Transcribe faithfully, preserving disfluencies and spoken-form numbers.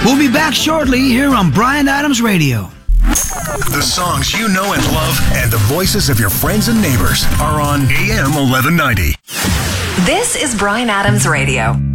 We'll be back shortly here on Bryan Adams Radio. The songs you know and love and the voices of your friends and neighbors are on A M eleven ninety. This is Bryan Adams Radio.